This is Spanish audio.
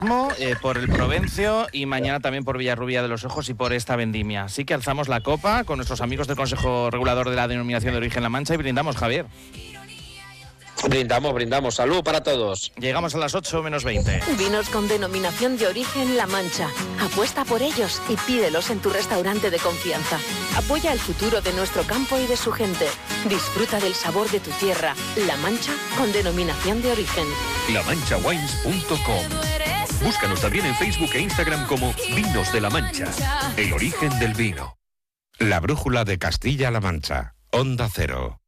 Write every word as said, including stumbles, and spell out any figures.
Eh, por el Provencio y mañana también por Villarrubia de los Ojos y por esta vendimia. Así que alzamos la copa con nuestros amigos del Consejo Regulador de la Denominación de Origen La Mancha y brindamos, Javier. Brindamos, brindamos. Salud para todos. Llegamos a las ocho menos veinte. Vinos con denominación de origen La Mancha. Apuesta por ellos y pídelos en tu restaurante de confianza. Apoya el futuro de nuestro campo y de su gente. Disfruta del sabor de tu tierra. La Mancha con denominación de origen. la mancha wines punto com. Búscanos también en Facebook e Instagram como Vinos de La Mancha. El origen del vino. La brújula de Castilla-La Mancha. Onda Cero.